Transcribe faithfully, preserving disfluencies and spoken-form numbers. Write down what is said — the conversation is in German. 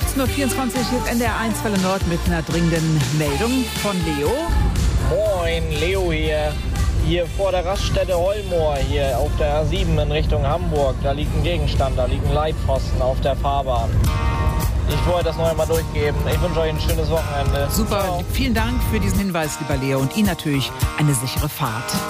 siebzehn Uhr vierundzwanzig ist N D R eins Welle Nord mit einer dringenden Meldung von Leo. Moin, Leo hier. Hier vor der Raststätte Hollmoor, hier auf der A sieben in Richtung Hamburg. Da liegt ein Gegenstand, da liegen Leitpfosten auf der Fahrbahn. Ich wollte das noch einmal durchgeben. Ich wünsche euch ein schönes Wochenende. Super, Ciao. vielen Dank für diesen Hinweis, lieber Leo. Und Ihnen natürlich eine sichere Fahrt.